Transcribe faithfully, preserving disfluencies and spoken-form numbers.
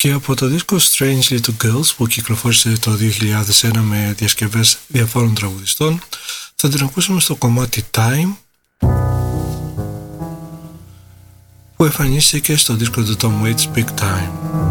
Και από το δίσκο Strange Little Girls που κυκλοφόρησε το δύο χιλιάδες ένα με διασκευές διαφόρων τραγουδιστών, θα την ακούσουμε στο κομμάτι Time που εμφανίστηκε στο δίσκο του Tom Waits Big Time.